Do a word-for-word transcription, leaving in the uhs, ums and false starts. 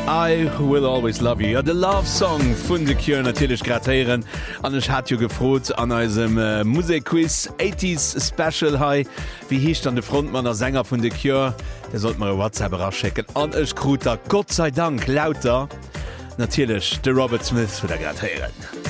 I will always love you. Ja, de Love Song vun de Cure natürlich gratieren. An ich hat jo gefrot an eusem äh, Musikquiz eighties Special High. Wie hiecht an de Frontmann der Sänger vun de Cure? Der sollt mal WhatsApp rausschicken. An ech Kruter, Gott sei Dank lauter. Natürlich de Robert Smith für der gratieren.